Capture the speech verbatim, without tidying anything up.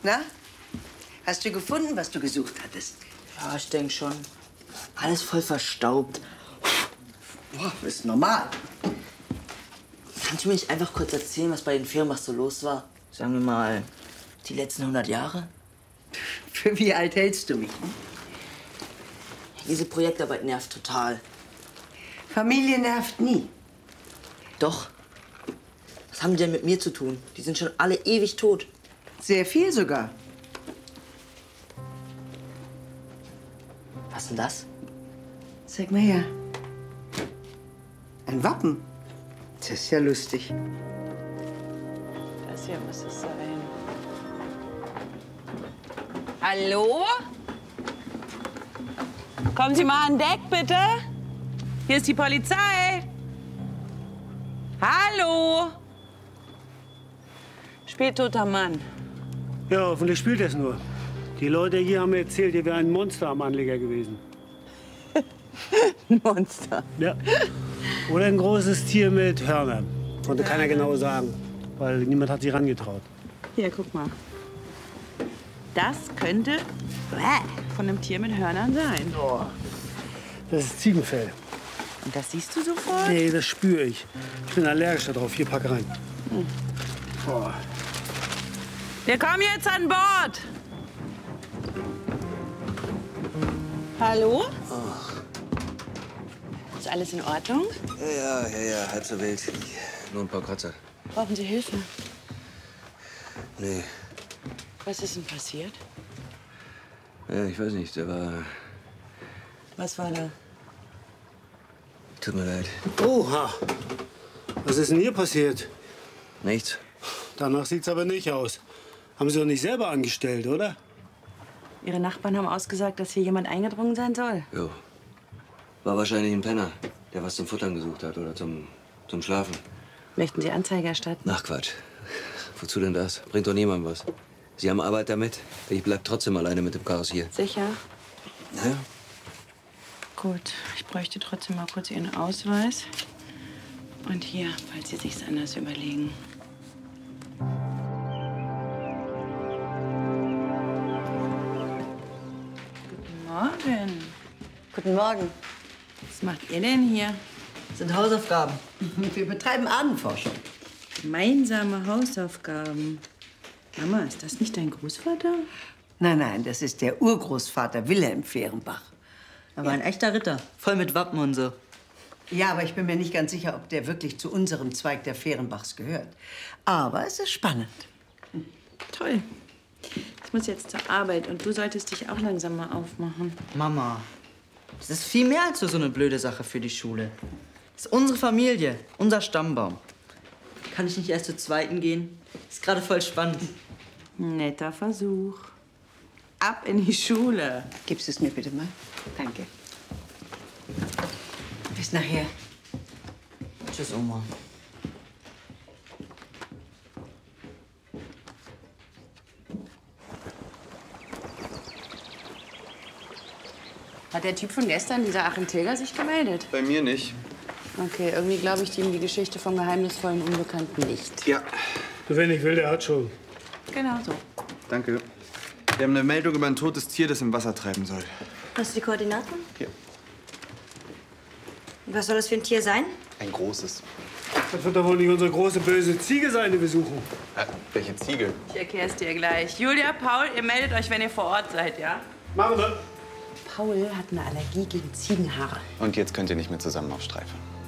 Na? Hast du gefunden, was du gesucht hattest? Ja, ich denke schon. Alles voll verstaubt. Boah, das ist normal. Kannst du mir nicht einfach kurz erzählen, was bei den Fehrenbachs so los war? Sagen wir mal, die letzten hundert Jahre? Für wie alt hältst du mich? Hm? Diese Projektarbeit nervt total. Familie nervt nie. Doch. Was haben die denn mit mir zu tun? Die sind schon alle ewig tot. Sehr viel sogar. Was denn das? Zeig mal her. Ein Wappen. Das ist ja lustig. Das hier muss es sein. Hallo? Kommen Sie mal an Deck, bitte. Hier ist die Polizei. Hallo? Spättoter Mann. Ja, hoffentlich spielt es nur. Die Leute hier haben mir erzählt, ihr wäre ein Monster am Anleger gewesen. Ein Monster. Ja. Oder ein großes Tier mit Hörnern. Konnte keiner genau sagen, weil niemand hat sich rangetraut. Hier, guck mal. Das könnte von einem Tier mit Hörnern sein. Oh, das ist Ziegenfell. Und das siehst du sofort? Nee, das spüre ich. Ich bin allergisch darauf. Hier, pack rein. Hm. Oh. Wir kommen jetzt an Bord. Hallo? Oh. Ist alles in Ordnung? Ja, ja, ja, ja, halb so wild. Nur ein paar Kratzer. Brauchen Sie Hilfe? Nee. Was ist denn passiert? Ja, ich weiß nicht, der war... Was war da? Tut mir leid. Oha. Was ist denn hier passiert? Nichts. Danach sieht's aber nicht aus. Haben Sie doch nicht selber angestellt, oder? Ihre Nachbarn haben ausgesagt, dass hier jemand eingedrungen sein soll. Jo. War wahrscheinlich ein Penner, der was zum Futtern gesucht hat oder zum, zum Schlafen. Möchten Sie Anzeige erstatten? Ach, Quatsch. Wozu denn das? Bringt doch niemandem was. Sie haben Arbeit damit. Ich bleib trotzdem alleine mit dem Chaos hier. Sicher? Ja. Gut, ich bräuchte trotzdem mal kurz Ihren Ausweis. Und hier, falls Sie sich's anders überlegen. Guten Morgen. Guten Morgen. Was macht ihr denn hier? Das sind Hausaufgaben. Wir betreiben Ahnenforschung. Gemeinsame Hausaufgaben. Mama, ist das nicht dein Großvater? Nein, nein, das ist der Urgroßvater Wilhelm Fehrenbach. Aber ein echter Ritter. Voll mit Wappen und so. Ja, aber ich bin mir nicht ganz sicher, ob der wirklich zu unserem Zweig der Fehrenbachs gehört. Aber es ist spannend. Toll. Ich muss jetzt zur Arbeit und du solltest dich auch langsam mal aufmachen. Mama, das ist viel mehr als nur so eine blöde Sache für die Schule. Das ist unsere Familie, unser Stammbaum. Kann ich nicht erst zur zweiten gehen? Ist gerade voll spannend. Netter Versuch. Ab in die Schule. Gibst es mir bitte mal? Danke. Bis nachher. Tschüss, Oma. Hat der Typ von gestern, dieser Achim Tilger, sich gemeldet? Bei mir nicht. Okay, irgendwie glaube ich ihm die Geschichte vom geheimnisvollen Unbekannten nicht. Ja. Wer nicht will, der hat schon. Genau so. Danke. Wir haben eine Meldung über ein totes Tier, das im Wasser treiben soll. Hast du die Koordinaten? Hier. Was soll das für ein Tier sein? Ein großes. Das wird doch wohl nicht unsere große böse Ziege sein, die wir suchen. Äh, welche Ziege? Ich erkläre es dir gleich. Julia, Paul, ihr meldet euch, wenn ihr vor Ort seid, ja? Machen wir. Paul hat eine Allergie gegen Ziegenhaare. Und jetzt könnt ihr nicht mehr zusammen auf Streife.